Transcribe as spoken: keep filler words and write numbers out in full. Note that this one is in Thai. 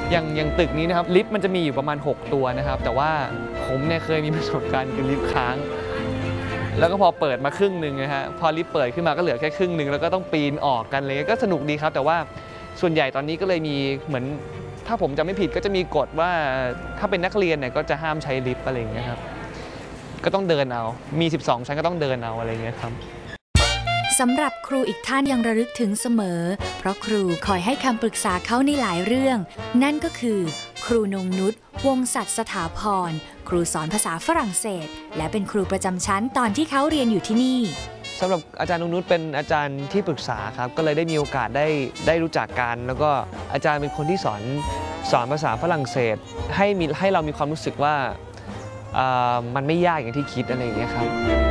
อย่างอย่างตึกนี้นะครับลิฟต์มันจะมีอยู่ประมาณหกตัวนะครับแต่ว่าผมเนี่ยเคยมีประสบการณ์คือลิฟต์ค้างแล้วก็พอเปิดมาครึ่งหนึ่งนะฮะพอลิฟต์เปิดขึ้นมาก็เหลือแค่ครึ่งหนึ่งแล้วก็ต้องปีนออกกันเลยก็สนุกดีครับแต่ว่าส่วนใหญ่ตอนนี้ก็เลยมีเหมือนถ้าผมจำไม่ผิดก็จะมีกฎว่าถ้าเป็นนักเรียนเนี่ยก็จะห้ามใช้ลิฟต์อะไรอย่างเงี้ยครับก็ต้องเดินเอามีสิบสองชั้นก็ต้องเดินเอาอะไรอย่างเงี้ยครับสำหรับครูอีกท่านยังระลึกถึงเสมอเพราะครูคอยให้คำปรึกษาเขาในหลายเรื่องนั่นก็คือครูนงนุชวงศักดิ์สถาพรครูสอนภาษาฝรั่งเศสและเป็นครูประจำชั้นตอนที่เขาเรียนอยู่ที่นี่สำหรับอาจารย์นงนุชเป็นอาจารย์ที่ปรึกษาครับก็เลยได้มีโอกาสได้ได้รู้จักกันแล้วก็อาจารย์เป็นคนที่สอนสอนภาษาฝรั่งเศสให้มีให้เรามีความรู้สึกว่ามันไม่ยากอย่างที่คิดอะไรอย่างเงี้ยครับ